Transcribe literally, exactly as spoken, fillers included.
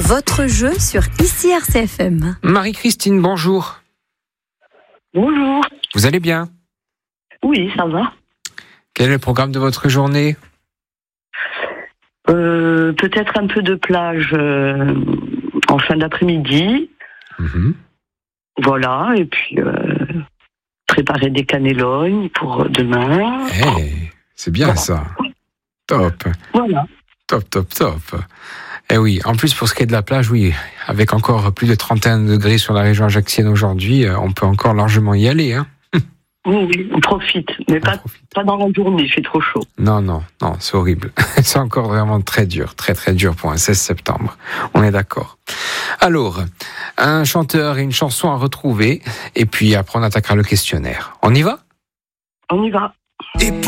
Votre jeu sur Ici R C F M. Marie-Christine, bonjour. Bonjour. Vous allez bien ? Oui, ça va. Quel est le programme de votre journée ? euh, Peut-être un peu de plage euh, en fin d'après-midi. Mmh. Voilà, et puis euh, préparer des cannelognes pour demain. Hey, c'est bien voilà. Ça. Top. Voilà. Top, top, top. Eh oui, en plus pour ce qui est de la plage, oui, avec encore plus de trente et un degrés sur la région ajaxienne aujourd'hui, on peut encore largement y aller. Hein. Oui, oui, on profite, mais On pas, profite. pas dans la journée, il fait trop chaud. Non, non, non, c'est horrible. C'est encore vraiment très dur, très très dur pour un seize septembre. On est d'accord. Alors, un chanteur et une chanson à retrouver, et puis après on attaquera le questionnaire. On y va ? On y va. Et